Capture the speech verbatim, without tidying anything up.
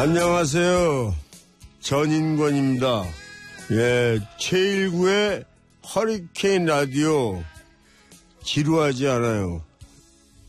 안녕하세요. 전인권입니다. 예, 제일구의 허리케인 라디오 지루하지 않아요.